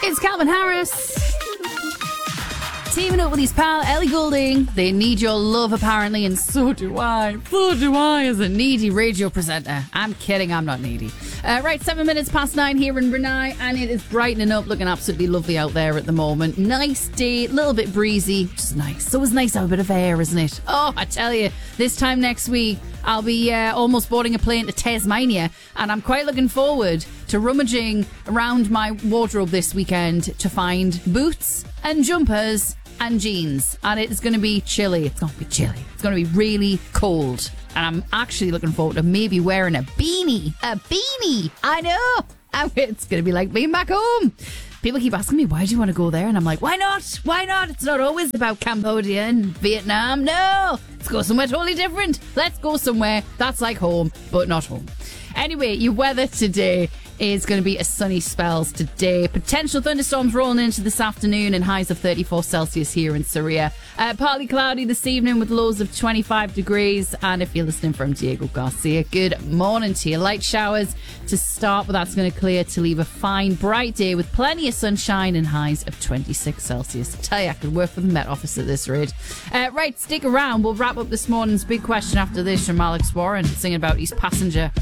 It's Calvin Harris. Teaming up with his pal Ellie Goulding. They need your love apparently, and so do I. So do I as a needy radio presenter. I'm kidding, I'm not needy. Right, 7 minutes past 9 here in Brunei, and it is brightening up, looking absolutely lovely out there at the moment. Nice day, a little bit breezy, just nice. So it's nice to have a bit of air, isn't it? Oh, I tell you, this time next week I'll be almost boarding a plane to Tasmania, and I'm quite looking forward to rummaging around my wardrobe this weekend to find boots and jumpers and jeans, and it's going to be chilly. It's going to be chilly. It's going to be really cold, and I'm actually looking forward to maybe wearing a beanie. A beanie! I know! It's going to be like being back home. People keep asking me, why do you want to go there? And I'm like, why not? Why not? It's not always about Cambodia and Vietnam. No! Let's go somewhere totally different. Let's go somewhere that's like home, but not home. Anyway, your weather today is going to be a sunny spells today. Potential thunderstorms rolling into this afternoon and highs of 34 Celsius here in Surrey. Partly cloudy this evening with lows of 25 degrees. And if you're listening from Diego Garcia, good morning to you. Light showers to start, but that's going to clear to leave a fine, bright day with plenty of sunshine and highs of 26 Celsius. I tell you, I could work for the Met Office at this rate. Right, stick around. We'll wrap up this morning's big question after this from Alex Warren singing about his passenger